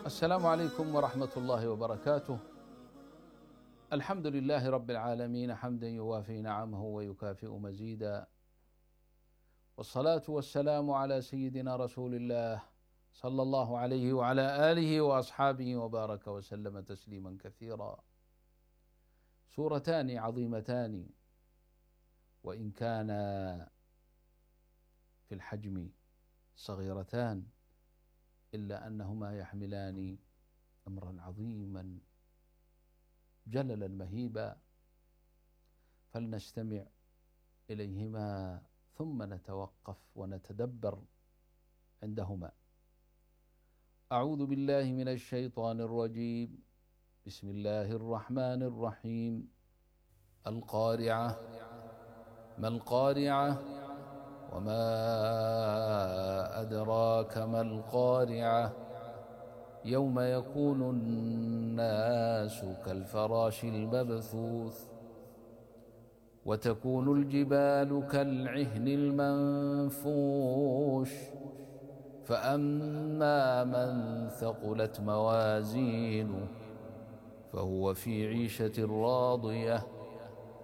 السلام عليكم ورحمة الله وبركاته. الحمد لله رب العالمين حمدا يوافي نعمه ويكافئ مزيدا، والصلاة والسلام على سيدنا رسول الله صلى الله عليه وعلى آله وأصحابه وبارك وسلم تسليما كثيرا. سورتان عظيمتان، وإن كان في الحجم صغيرتان إلا أنهما يحملان أمرا عظيما جللا مهيبا، فلنستمع إليهما ثم نتوقف ونتدبر عندهما. أعوذ بالله من الشيطان الرجيم. بسم الله الرحمن الرحيم. القارعة، ما القارعة، وما أدراك ما القارعة، يوم يكون الناس كالفراش المبثوث، وتكون الجبال كالعهن المنفوش، فأما من ثقلت موازينه فهو في عيشة راضية،